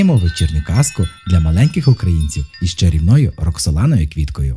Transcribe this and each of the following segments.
Вечірню казку для маленьких українців із чарівною Роксоланою Квіткою.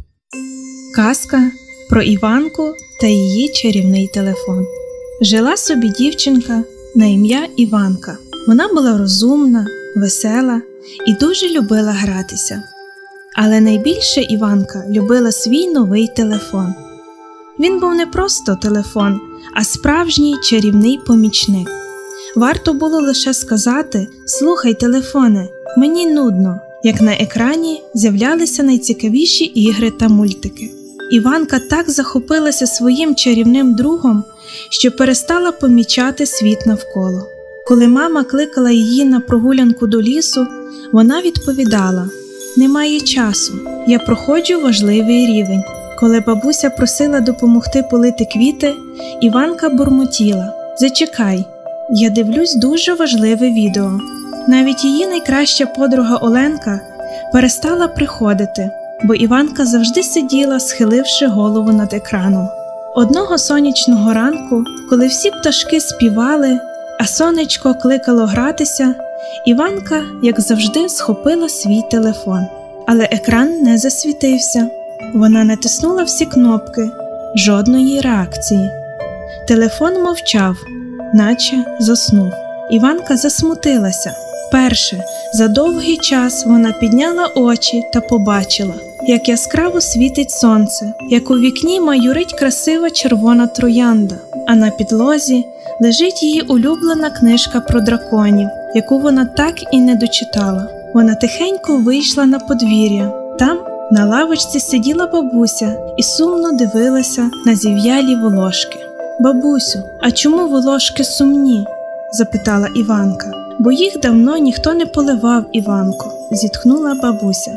Казка про Іванку та її чарівний телефон. Жила собі дівчинка на ім'я Іванка. Вона була розумна, весела і дуже любила гратися. Але найбільше Іванка любила свій новий телефон. Він був не просто телефон, а справжній чарівний помічник. Варто було лише сказати: «Слухай, телефоне, мені нудно», як на екрані з'являлися найцікавіші ігри та мультики. Іванка так захопилася своїм чарівним другом, що перестала помічати світ навколо. Коли мама кликала її на прогулянку до лісу, вона відповідала: «Немає часу, я проходжу важливий рівень». Коли бабуся просила допомогти полити квіти, Іванка бурмотіла: «Зачекай, я дивлюсь дуже важливе відео». Навіть її найкраща подруга Оленка перестала приходити, бо Іванка завжди сиділа, схиливши голову над екраном. Одного сонячного ранку, коли всі пташки співали, а сонечко кликало гратися, Іванка, як завжди, схопила свій телефон. Але екран не засвітився. Вона натиснула всі кнопки, жодної реакції. Телефон мовчав, наче заснув. Іванка засмутилася. Вперше за довгий час вона підняла очі та побачила, як яскраво світить сонце, як у вікні майорить красива червона троянда, а на підлозі лежить її улюблена книжка про драконів, яку вона так і не дочитала. Вона тихенько вийшла на подвір'я. Там на лавочці сиділа бабуся і сумно дивилася на зів'ялі волошки. «Бабусю, а чому волошки сумні?» – запитала Іванка. «Бо їх давно ніхто не поливав, Іванко», – зітхнула бабуся.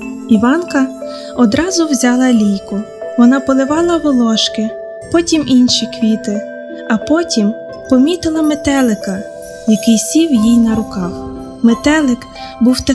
Іванка одразу взяла лійку. Вона поливала волошки, потім інші квіти, а потім помітила метелика, який сів їй на рукав. Метелик був